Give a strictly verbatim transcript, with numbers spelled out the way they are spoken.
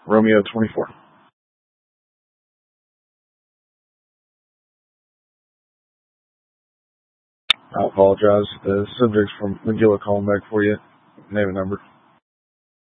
Romeo twenty-four. I apologize. The subject's from McGillicuddy calling back for you. Name and number.